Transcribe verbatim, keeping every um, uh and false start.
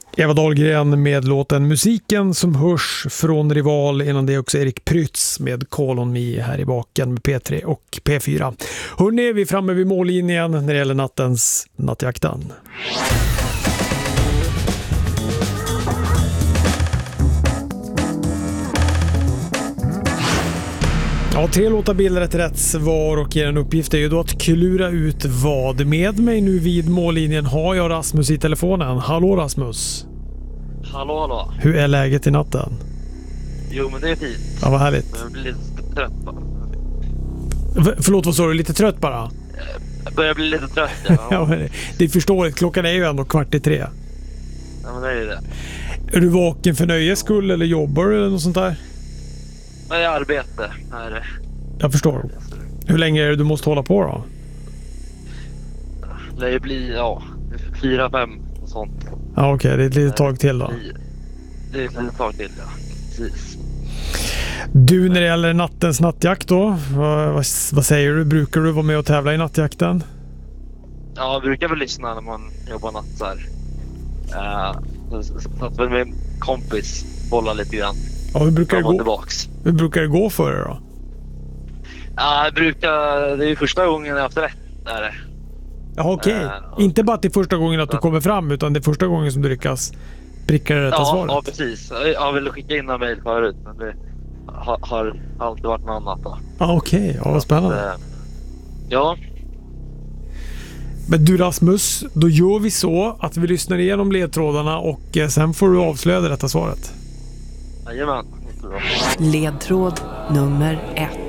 Eva Dahlgren med låten Musiken som hörs från Rival, innan det är också Erik Prytz med Call on Me här i baken med P tre och P fyra. Hörrni, vi är framme vid mållinjen när det gäller nattens Nattjakten. Ja, tre låtar bildar ett rätt svar och er uppgift är ju då att klura ut vad. Med mig nu vid mållinjen har jag Rasmus i telefonen. Hallå Rasmus. Hallå, hallå. Hur är läget i natten? Jo, men det är fint. Ja, vad härligt. Jag blir lite trött bara. F- förlåt, vad sa du? Lite trött bara? Jag börjar bli lite trött, ja. Ja, men det, det är förståeligt. Klockan är ju ändå kvart i tre. Ja, men det är ju det. Är du vaken för nöjes skull eller jobbar du eller något sånt där? Jag är arbete. Här. Jag förstår. Hur länge är det du måste hålla på då? Det lär ju bli, ja, fyra, fem och sånt. Ja, okej. Okay. Det är ett litet tag till då. Det är ett litet tag till, ja. Precis. Du, när det gäller nattens nattjakt då, vad, vad, vad säger du? Brukar du vara med och tävla i nattjakten? Ja, jag brukar väl lyssna när man jobbar natt så här. Uh, så, så att väl med en kompis bolla lite grann. Ja, hur brukar det gå? Tillbaks. Hur brukar det gå för dig då? Ja, jag brukar, det är ju första gången jag har haft rätt där. Ja, okej. Okay. Uh, Inte bara att det är första gången att du kommer fram, utan det är första gången som du lyckas pricka det rätta ja, svaret. Ja, precis. Jag ville skicka in en mejl förut, men det har, har alltid varit något annat då. Ja, okej. Okay. Ja, vad spännande. Att, ja. Men du Rasmus, då gör vi så att vi lyssnar igenom ledtrådarna och sen får du avslöja det rätta svaret. Jajamän. Ledtråd nummer ett.